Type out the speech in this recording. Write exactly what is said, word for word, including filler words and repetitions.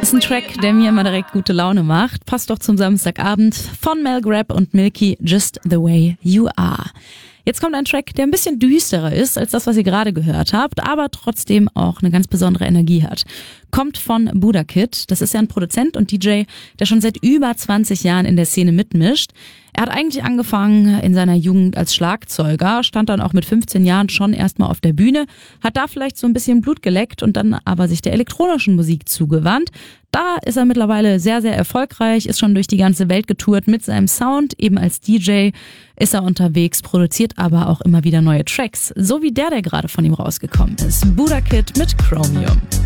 Ist ein Track, der mir immer direkt gute Laune macht. Passt doch zum Samstagabend von Mel Grab und Milky, Just the Way You Are. Jetzt kommt ein Track, der ein bisschen düsterer ist als das, was ihr gerade gehört habt, aber trotzdem auch eine ganz besondere Energie hat. Kommt von Buddha Kid. Das ist ja ein Produzent und D J, der schon seit über zwanzig Jahren in der Szene mitmischt. Er hat eigentlich angefangen in seiner Jugend als Schlagzeuger, stand dann auch mit fünfzehn Jahren schon erstmal auf der Bühne, hat da vielleicht so ein bisschen Blut geleckt und dann aber sich der elektronischen Musik zugewandt. Da ist er mittlerweile sehr, sehr erfolgreich, ist schon durch die ganze Welt getourt mit seinem Sound. Eben als D J ist er unterwegs, produziert aber auch immer wieder neue Tracks. So wie der, der gerade von ihm rausgekommen ist. Buddha Kid mit Chromium.